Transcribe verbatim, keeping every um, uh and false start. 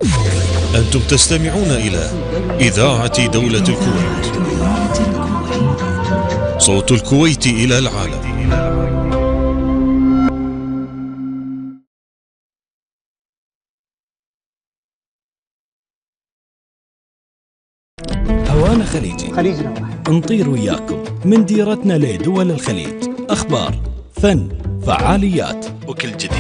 أنتم تستمعون إلى إذاعة دولة الكويت، صوت الكويت إلى العالم. هوانا خليجي، خليجنا واحد. نطير وياكم من ديرتنا لدول الخليج، أخبار، فن، فعاليات وكل جديد.